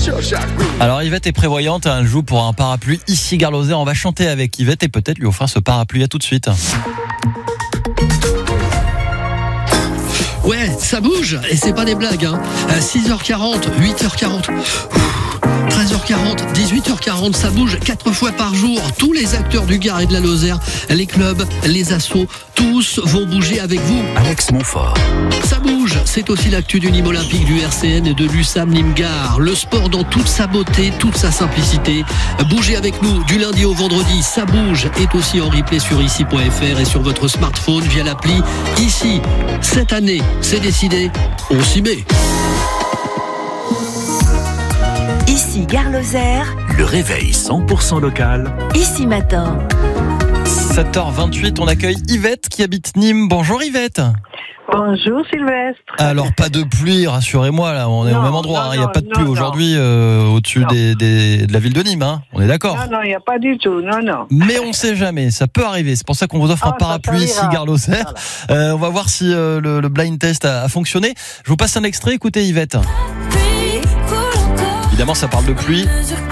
Alors Yvette est prévoyante, elle joue pour un parapluie ici Gare Lozère. On va chanter avec Yvette et peut-être lui offrir ce parapluie. À tout de suite. Ouais, ça bouge et c'est pas des blagues. 6h40, 8h40, 13h40, 18h40, ça bouge 4 fois par jour. Tous les acteurs du Gard et de la Lozère, les clubs, les assos, tous vont bouger avec vous. Alex Montfort. Ça bouge, c'est aussi l'actu du Nîmes Olympique, du RCN et de l'USAM Nîmes Gare. Le sport dans toute sa beauté, toute sa simplicité. Bougez avec nous du lundi au vendredi. Ça bouge est aussi en replay sur ici.fr et sur votre smartphone via l'appli Ici. Cette année, c'est décidé, on s'y met. Ici Gare Lozère, Le réveil 100% local. Ici Matin. 7h28, on accueille Yvette qui habite Nîmes. Bonjour Yvette. Bonjour Sylvestre. Alors pas de pluie, rassurez-moi, là on est au même endroit, il n'y a pas de pluie aujourd'hui au-dessus de la ville de Nîmes, hein. On est d'accord? Non, il n'y a pas du tout, non. Mais on ne sait jamais, ça peut arriver, c'est pour ça qu'on vous offre un parapluie ici Gare Lozère. On va voir si le blind test a fonctionné. Je vous passe un extrait, écoutez Yvette. Évidemment ça parle de pluie.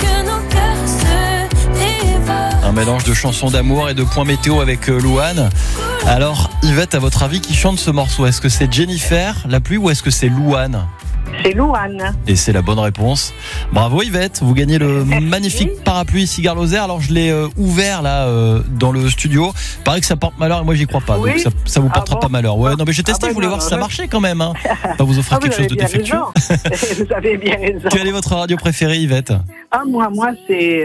Un mélange de chansons d'amour et de points météo avec Louane. Alors Yvette, à votre avis, qui chante ce morceau? Est-ce que c'est Jennifer, la pluie, ou est-ce que c'est Louane? C'est Louane. Et c'est la bonne réponse. Bravo Yvette, vous gagnez le magnifique parapluie ici Gare Lozère. Alors je l'ai ouvert là dans le studio. Il paraît que ça porte malheur et moi j'y crois pas. Oui. Donc ça vous portera pas malheur. Ouais, non mais j'ai testé, je voulais voir si ça marchait quand même. Hein. Pas vous offrir quelque chose de défectueux. Vous avez bien raison. Quelle est votre radio préférée Yvette? Moi c'est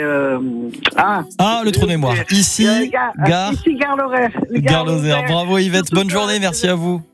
le trou de mémoire. Ici Gare Lozère. Bravo Yvette, bonne journée, merci à vous.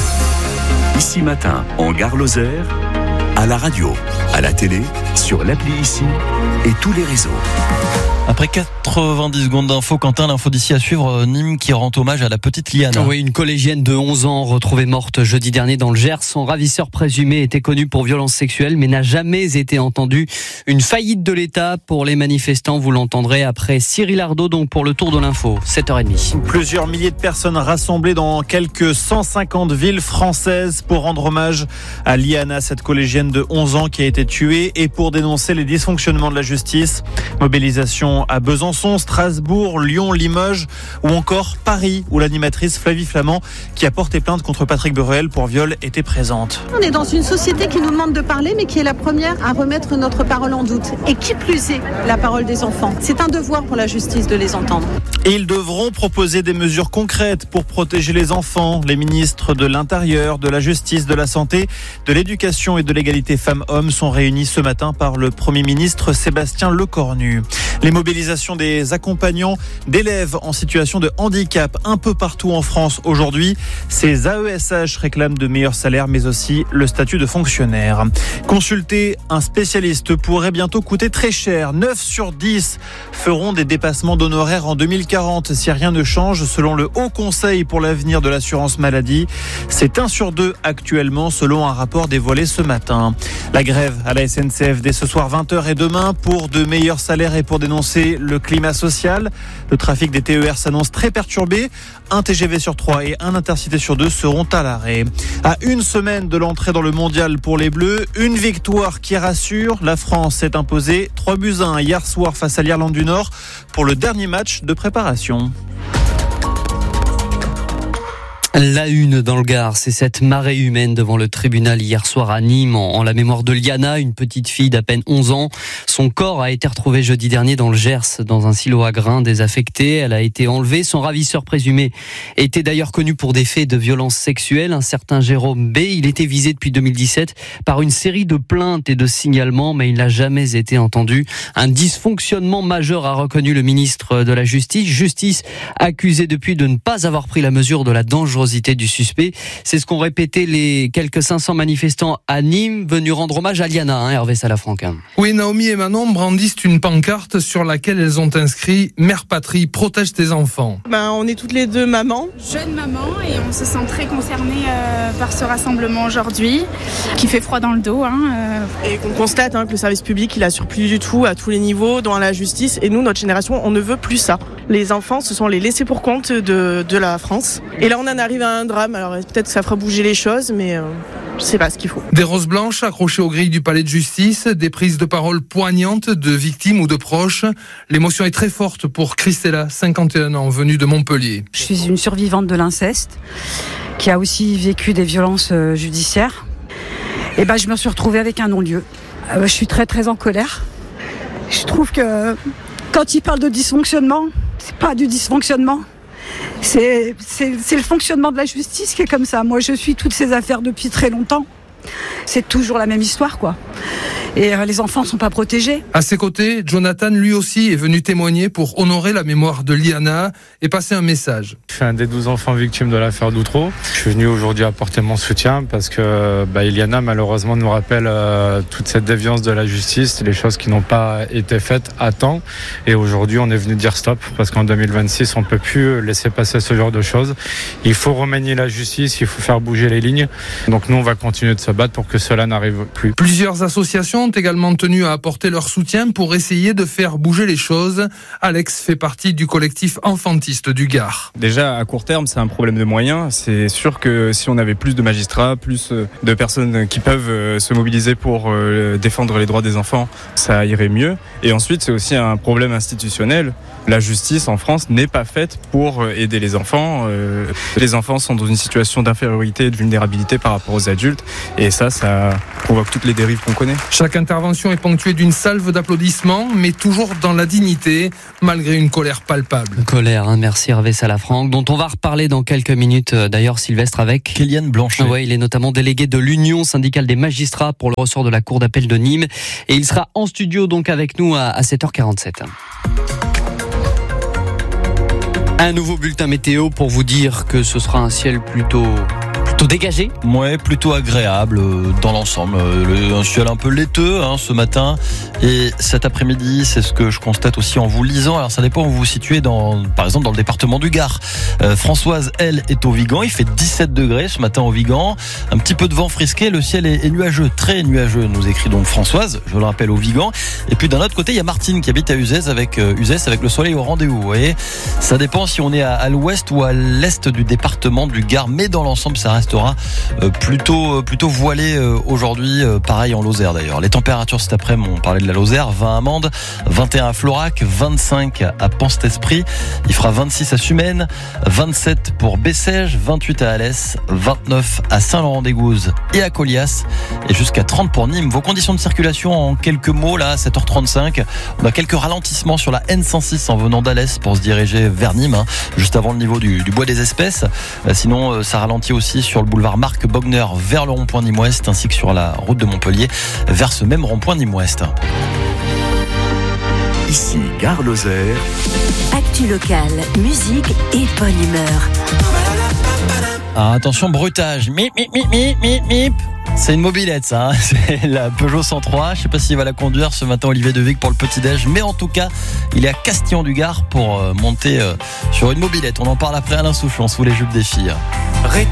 Ici Matin, en Gare Lozère, à la radio, à la télé, sur l'appli Ici et tous les réseaux. Après 90 secondes d'info, Quentin, l'info d'ici à suivre, Nîmes qui rend hommage à la petite Liana. Oui, une collégienne de 11 ans retrouvée morte jeudi dernier dans le Gers. Son ravisseur présumé était connu pour violences sexuelles mais n'a jamais été entendu. Une faillite de l'État pour les manifestants, vous l'entendrez après Cyril Ardo, donc pour le tour de l'info, 7h30. Plusieurs milliers de personnes rassemblées dans quelques 150 villes françaises pour rendre hommage à Liana, cette collégienne de 11 ans qui a été tuée, et pour dénoncer les dysfonctionnements de la justice. Mobilisation à Besançon, Strasbourg, Lyon, Limoges ou encore Paris, où l'animatrice Flavie Flamand, qui a porté plainte contre Patrick Beruel pour viol, était présente. On est dans une société qui nous demande de parler, mais qui est la première à remettre notre parole en doute. Et qui plus est, la parole des enfants. C'est un devoir pour la justice de les entendre. Et ils devront proposer des mesures concrètes pour protéger les enfants. Les ministres de l'Intérieur, de la Justice, de la Santé, de l'Éducation et de l'égalité femmes-hommes sont réunis ce matin par le Premier ministre Sébastien Lecornu. Les mobilisations des accompagnants d'élèves en situation de handicap un peu partout en France aujourd'hui. Ces AESH réclament de meilleurs salaires mais aussi le statut de fonctionnaire. Consulter un spécialiste pourrait bientôt coûter très cher. 9 sur 10 feront des dépassements d'honoraires en 2040 si rien ne change selon le Haut Conseil pour l'avenir de l'assurance maladie. C'est 1 sur 2 actuellement selon un rapport dévoilé ce matin. La grève à la SNCF dès ce soir 20h et demain pour de meilleurs salaires et pour dénoncer le climat social. Le trafic des TER s'annonce très perturbé. Un TGV sur 3 et un Intercité sur 2 seront à l'arrêt. À une semaine de l'entrée dans le mondial pour les Bleus, une victoire qui rassure. La France s'est imposée 3-1 hier soir face à l'Irlande du Nord pour le dernier match de préparation. La une dans le Gard, c'est cette marée humaine devant le tribunal hier soir à Nîmes en la mémoire de Liana, une petite fille d'à peine 11 ans. Son corps a été retrouvé jeudi dernier dans le Gers, dans un silo à grains désaffecté. Elle a été enlevée. Son ravisseur présumé était d'ailleurs connu pour des faits de violence sexuelle, un certain Jérôme B. Il était visé depuis 2017 par une série de plaintes et de signalements, mais il n'a jamais été entendu. Un dysfonctionnement majeur a reconnu le ministre de la Justice accusé depuis de ne pas avoir pris la mesure de la dangerosité du suspect. C'est ce qu'ont répété les quelques 500 manifestants à Nîmes venus rendre hommage à Liana, Hervé Salafranc. Oui, Naomi et Manon brandissent une pancarte sur laquelle elles ont inscrit « Mère patrie, protège tes enfants ». On est toutes les deux mamans. Jeune maman, et on se sent très concernés par ce rassemblement aujourd'hui, qui fait froid dans le dos. Et qu'on constate que le service public, il assure plus du tout à tous les niveaux, dans la justice. Et nous, notre génération, on ne veut plus ça. Les enfants, ce sont les laissés pour compte de la France. Et là, on en arrive à un drame. Alors peut-être que ça fera bouger les choses, mais Je sais pas ce qu'il faut. Des roses blanches accrochées aux grilles du palais de justice, des prises de parole poignantes de victimes ou de proches. L'émotion est très forte pour Christella, 51 ans, venue de Montpellier. Je suis une survivante de l'inceste qui a aussi vécu des violences judiciaires. Et je me suis retrouvée avec un non-lieu. Je suis très très en colère. Je trouve que quand il parle de dysfonctionnement, c'est pas du dysfonctionnement. C'est le fonctionnement de la justice qui est comme ça. Moi, je suis toutes ces affaires depuis très longtemps. C'est toujours la même histoire, quoi. Et les enfants ne sont pas protégés. À ses côtés, Jonathan, lui aussi, est venu témoigner pour honorer la mémoire de Liana et passer un message. Je suis un des 12 enfants victimes de l'affaire d'Outreau. Je suis venu aujourd'hui apporter mon soutien parce que Iliana, malheureusement, nous rappelle toute cette déviance de la justice, les choses qui n'ont pas été faites à temps. Et aujourd'hui, on est venu dire stop parce qu'en 2026, on ne peut plus laisser passer ce genre de choses. Il faut remanier la justice, il faut faire bouger les lignes. Donc nous, on va continuer de se battre pour que cela n'arrive plus. Plusieurs associations ont également tenu à apporter leur soutien pour essayer de faire bouger les choses. Alex fait partie du collectif enfantiste du Gard. Déjà, à court terme, c'est un problème de moyens. C'est sûr que si on avait plus de magistrats, plus de personnes qui peuvent se mobiliser pour défendre les droits des enfants, ça irait mieux. Et ensuite, c'est aussi un problème institutionnel. La justice en France n'est pas faite pour aider les enfants. Les enfants sont dans une situation d'infériorité et de vulnérabilité par rapport aux adultes. Et ça provoque toutes les dérives qu'on connaît. Chaque intervention est ponctuée d'une salve d'applaudissements, mais toujours dans la dignité, malgré une colère palpable. Colère, merci Hervé Salafranc, dont on va reparler dans quelques minutes. D'ailleurs, Sylvestre, avec Kéliane Blanchet. Ouais, il est notamment délégué de l'Union syndicale des magistrats pour le ressort de la Cour d'appel de Nîmes. Et il sera en studio donc avec nous à 7h47. Un nouveau bulletin météo pour vous dire que ce sera un ciel plutôt dégagé. Ouais, plutôt agréable dans l'ensemble. Un ciel un peu laiteux ce matin et cet après-midi, c'est ce que je constate aussi en vous lisant. Alors ça dépend où vous vous situez par exemple dans le département du Gard. Françoise, elle, est au Vigan. Il fait 17 degrés ce matin au Vigan. Un petit peu de vent frisqué. Le ciel est nuageux, très nuageux, nous écrit donc Françoise, je le rappelle, au Vigan. Et puis d'un autre côté, il y a Martine qui habite à Uzès avec le soleil au rendez-vous. Vous voyez, ça dépend si on est à l'ouest ou à l'est du département du Gard. Mais dans l'ensemble, ça restera plutôt voilé aujourd'hui, pareil en Lozère d'ailleurs. Les températures cet après-midi, on parlait de la Lozère, 20 à Mende, 21 à Florac, 25 à Panse-Tesprit, il fera 26 à Sumène, 27 pour Bessèges, 28 à Alès, 29 à Saint-Laurent-des-Gouzes et à Colias et jusqu'à 30 pour Nîmes. Vos conditions de circulation en quelques mots là, à 7h35, on a quelques ralentissements sur la N106 en venant d'Alès pour se diriger vers Nîmes, juste avant le niveau du Bois des Espèces. Sinon ça ralentit aussi sur le boulevard Marc Bogner vers le rond-point Nîmes-Ouest ainsi que sur la route de Montpellier vers ce même rond-point Nîmes-Ouest. Ici Gare Lozère. Actu locale, musique et bonne humeur. Ah, attention, bruitage. Mip, mip, mip, mip, mip, mip. C'est une mobilette ça, c'est la Peugeot 103. Je sais pas s'il va la conduire ce matin, Olivier Devic, pour le petit-déj, mais en tout cas il est à Castillon-du-Gard pour monter sur une mobilette. On en parle après Alain Souchon sous les jupes des filles.